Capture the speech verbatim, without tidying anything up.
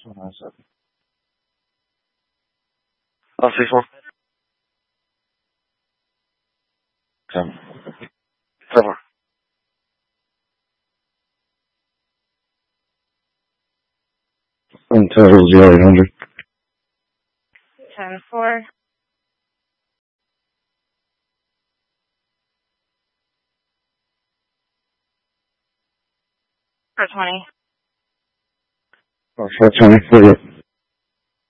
one nine seven. Oh, six one. Ten. Seven. And total zero eight hundred. Ten four. For twenty. Oh, four twenty. forty-eight.